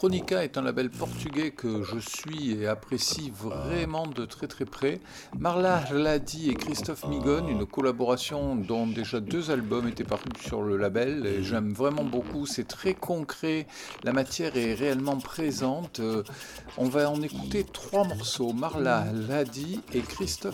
Electronica est un label portugais que je suis et apprécie vraiment de très très près. Marla Hladi et Christophe Migon, une collaboration dont déjà 2 albums étaient parus sur le label et j'aime vraiment beaucoup, c'est très concret, la matière est réellement présente. On va en écouter 3 morceaux, Marla Hladi et Christophe